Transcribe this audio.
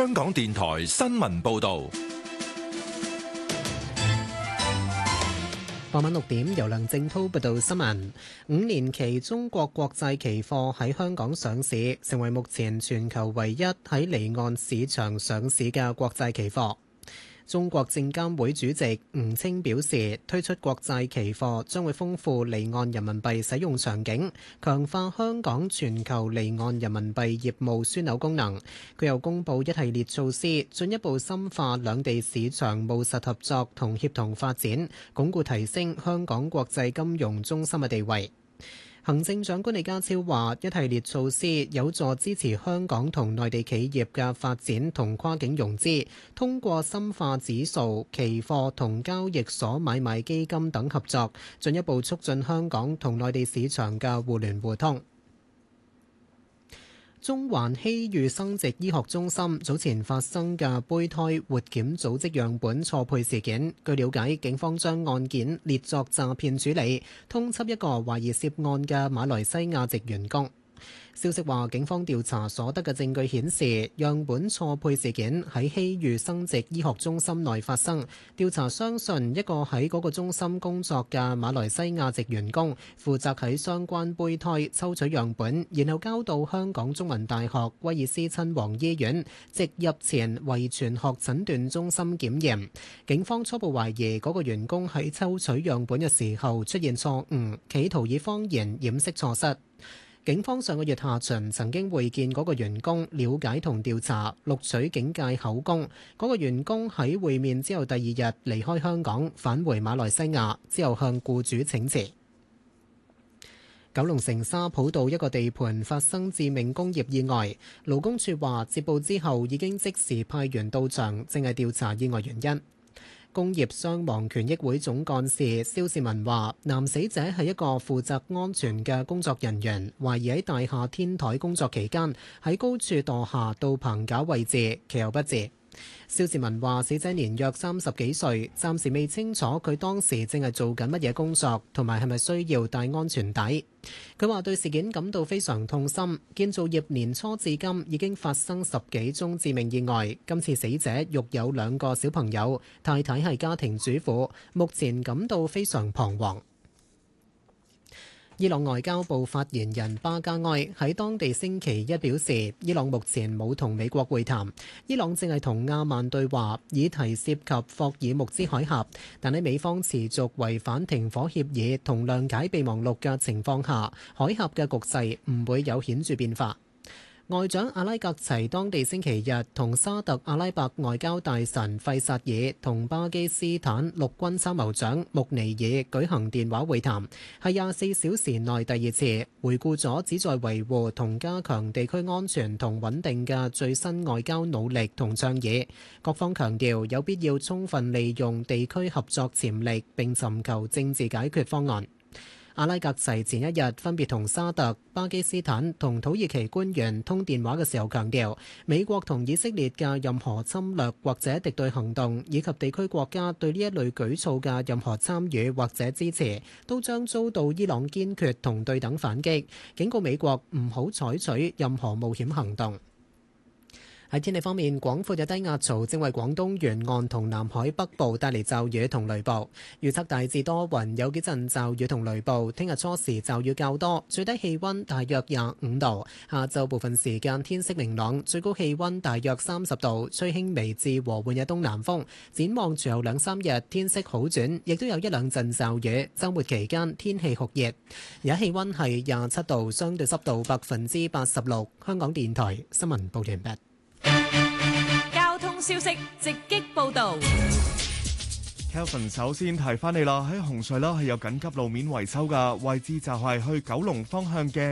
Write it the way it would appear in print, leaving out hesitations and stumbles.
香港電台新聞報道。 傍晚6點，由梁正滔報道新聞。5年期中國國債期貨喺香港上市，成為目前全球唯一喺離岸市場上市嘅國債期貨。中國證監會主席吳清表示，推出國債期貨將會豐富離岸人民幣使用場景，強化香港全球離岸人民幣業務樞紐功能。佢又公布一系列措施，進一步深化兩地市場務實合作同協同發展，鞏固提升香港國際金融中心嘅地位。行政長官李家超話，一系列措施有助支持香港同內地企業嘅發展同跨境融資，通過深化指數、期貨同交易所買賣基金等合作，進一步促進香港同內地市場嘅互聯互通。中環希裕生殖醫學中心早前發生嘅胚胎活檢組織樣本錯配事件，據了解，警方將案件列作詐騙處理，通緝一個懷疑涉案嘅馬來西亞籍員工。消息話，警方調查所得嘅證據顯示，樣本錯配事件喺希裕生殖醫學中心內發生。調查相信一個喺嗰個中心工作嘅馬來西亞籍員工負責喺相關胚胎抽取樣本，然後交到香港中文大學威爾斯親王醫院植入前遺傳學診斷中心檢驗。警方初步懷疑嗰個員工喺抽取樣本嘅時候出現錯誤，企圖以謊言掩飾錯失。警方上個月下旬曾經會見嗰個員工，了解同調查，錄取警戒口供。嗰個員工喺會面之後第二日離開香港，返回馬來西亞，之後向僱主請辭。九龍城沙浦道一個地盤發生致命工業意外，勞工處話接報之後已經即時派員到場，正係調查意外原因。工業傷亡權益會總幹事蕭志文話，男死者係一個負責安全嘅工作人員，懷疑喺大廈天台工作期間喺高處墮下到棚架位置，其後不治。蕭志文話，死者年約30幾歲，暫時未清楚佢當時正係做緊乜嘢工作，同埋係咪需要戴安全帶。佢話對事件感到非常痛心，建造業年初至今已經發生10幾宗致命意外，今次死者育有2個小朋友，太太係家庭主婦，目前感到非常彷徨。伊朗外交部發言人巴加埃喺當地星期一表示，伊朗目前冇同美國會談，伊朗正係同阿曼對話，議題涉及霍爾木茲海峽，但喺美方持續違反停火協議同諒解備忘錄嘅情況下，海峽嘅局勢唔會有顯著變化。外長阿拉格齊當地星期日同沙特阿拉伯外交大臣費薩爾同巴基斯坦陸軍參謀長穆尼爾舉行電話會談，係24小時內第二次，回顧咗旨在維護同加強地區安全同穩定嘅最新外交努力同倡議。各方強調有必要充分利用地區合作潛力，並尋求政治解決方案。阿拉格齊前一日分別同沙特、巴基斯坦同土耳其官員通電話嘅時候強調，美國同以色列嘅任何侵略或者敵對行動，以及地區國家對呢一類舉措嘅任何參與或者支持，都將遭到伊朗堅決同對等反擊，警告美國唔好採取任何冒險行動。喺天氣方面，廣闊嘅低壓槽正為廣東沿岸同南海北部帶嚟驟雨同雷暴。預測大致多雲，有幾陣驟雨同雷暴。聽日初時驟雨較多，最低氣温大約25度。下晝部分時間天色明朗，最高氣温大約30度，吹輕微至和緩嘅東南風。展望隨後2-3日天色好轉，亦都有一兩陣驟雨。週末期間天氣酷熱，而家氣温係27度，相對濕度86%。香港電台新聞報完畢。 交通消息直擊報道。 Kelvin 首先提翻你啦，喺紅隧啦係有緊急路面維修㗎，位置就係去九龍方向嘅